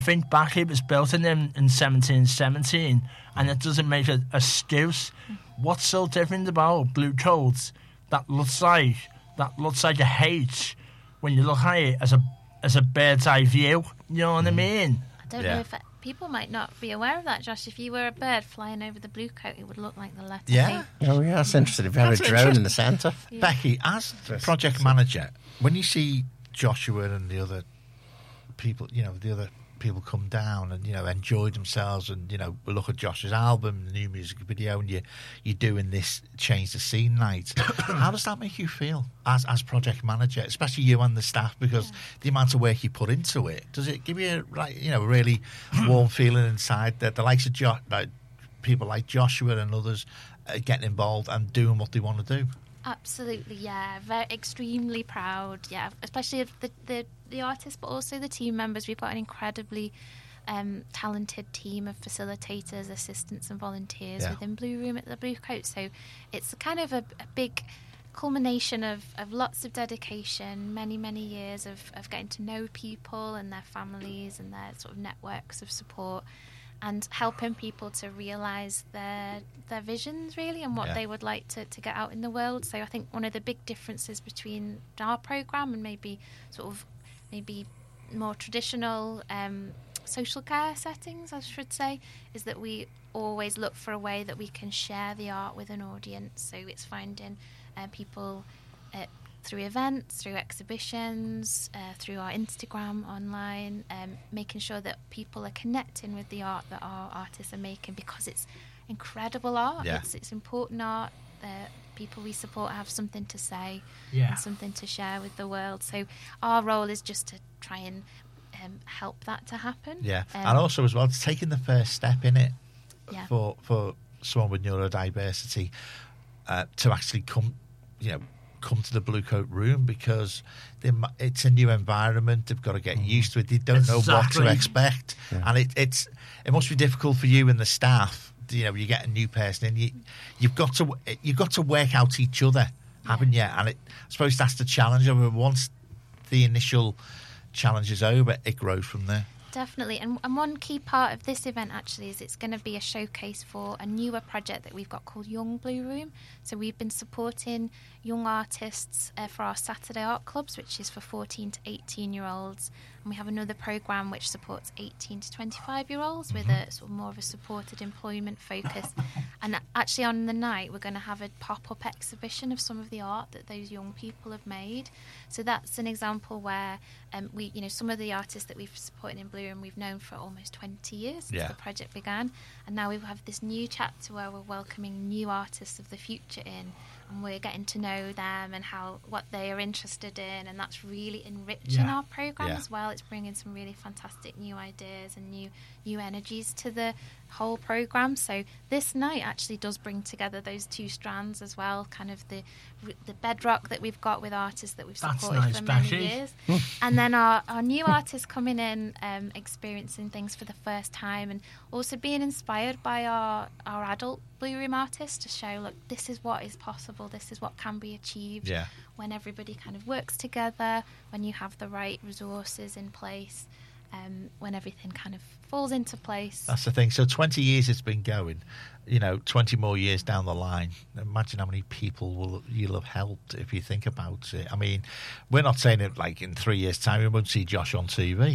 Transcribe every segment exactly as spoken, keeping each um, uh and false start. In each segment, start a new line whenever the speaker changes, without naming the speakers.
think back, it was built in in seventeen seventeen, and it doesn't make a, a excuse. What's so different about Blue Coat that looks like that looks like a H when you look at it as a as a bird's eye view? You know what mm. I mean?
I don't yeah. know if it, people might not be aware of that, Josh. If you were a bird flying over the Blue Coat, it would look like the letter
yeah.
H.
Oh yeah, that's interesting. If you had a drone in the centre,
yeah. Becky, as project manager, when you see Joshua and the other people, you know, the other people come down and, you know, enjoy themselves and, you know, look at Josh's album, the new music video, and you, you're doing this change the scene night. How does that make you feel as as project manager, especially you and the staff, because yeah. the amount of work you put into it? Does it give you, a, like, you know, a really warm feeling inside that the likes of jo- like people like Joshua and others are getting involved and doing what they want to do?
Absolutely, yeah. Very extremely proud, yeah. Especially of the, the, the artists, but also the team members. We've got an incredibly um, talented team of facilitators, assistants and volunteers yeah. within Blue Room at the Blue Coat. So it's kind of a, a big culmination of, of lots of dedication, many, many years of, of getting to know people and their families and their sort of networks of support, and helping people to realise their their visions, really, and what yeah. they would like to, to get out in the world. So I think one of the big differences between our programme and maybe sort of maybe more traditional um, social care settings, I should say, is that we always look for a way that we can share the art with an audience. So it's finding uh, people uh, through events, through exhibitions, uh, through our Instagram, online, um, making sure that people are connecting with the art that our artists are making, because it's incredible art.
Yeah.
It's, it's important art. The people we support have something to say
yeah.
and something to share with the world. So our role is just to try and um, help that to happen.
Yeah,
um,
and also as well, it's taking the first step in it
yeah.
for for someone with neurodiversity uh, to actually come, you know, come to the Blue Coat room, because they, it's a new environment. They've got to get used to it. They don't exactly. know what to expect, yeah. and it, it's it must be difficult for you and the staff. You know, you get a new person in, you you've got to you've got to work out each other, haven't you? And it, I suppose that's the challenge. I mean, once the initial challenge is over, it grows from there.
Definitely, and, and one key part of this event actually is it's going to be a showcase for a newer project that we've got called Young Blue Room. So we've been supporting young artists uh, for our Saturday art clubs, which is for fourteen to eighteen year olds, and we have another programme which supports eighteen to twenty-five year olds with a sort of more of a supported employment focus. And actually on the night we're going to have a pop-up exhibition of some of the art that those young people have made. So that's an example where um, we, you know, some of the artists that we've supported in Blue Room we've known for almost twenty years since
yeah.
the project began, and now we have this new chapter where we're welcoming new artists of the future in, and we're getting to know them and how what they are interested in, and that's really enriching
yeah.
our programme
yeah.
as well. It's bringing some really fantastic new ideas and new new energies to the whole programme. So this night actually does bring together those two strands as well, kind of the the bedrock that we've got with artists that we've
That's
supported
nice,
for many
Becky.
years, and then our, our new artists coming in, um, experiencing things for the first time, and also being inspired by our, our adult Blue Room artists to show, look, this is what is possible, this is what can be achieved
yeah.
when everybody kind of works together, when you have the right resources in place, um, when everything kind of falls into place.
That's the thing. So twenty years it's been going, you know, twenty more years down the line, imagine how many people will you'll have helped if you think about it. I mean, we're not saying it like in three years' time we won't see Josh on T V,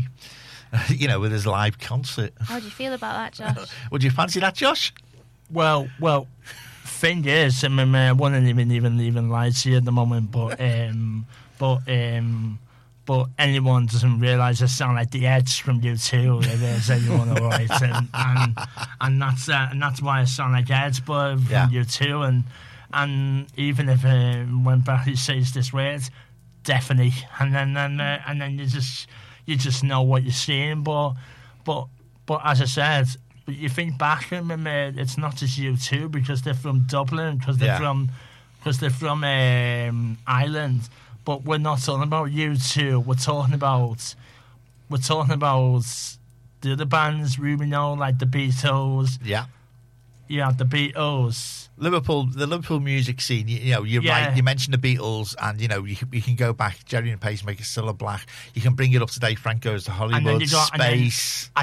you know, with his live concert.
How do you feel about that, Josh?
Would you fancy that, Josh?
Well, well, thing is, I mean, I wouldn't even even even lie to you at the moment, but um, but um, but anyone doesn't realise I sound like the Edge from U two. If there's anyone all right, and and and that's uh, and that's why I sound like Edge, but from
yeah.
U two, and and even if uh, when Barry says this word, definitely, and then then uh, and then you just you just know what you're seeing, but but but as I said. But you think back, remember, it's not just U two because they're from Dublin, because they're
yeah.
from, because they're from um, Ireland. But we're not talking about U two. We're talking about, we're talking about the other bands, we know, like the Beatles.
Yeah.
Yeah, the Beatles.
Liverpool, the Liverpool music scene, you, you know, you're
yeah.
right, you mentioned the Beatles, and, you know, you, you can go back, Jerry and Pacemaker, Cilla Black, you can bring it up to Dave Franco's The Hollywood,
got,
Space.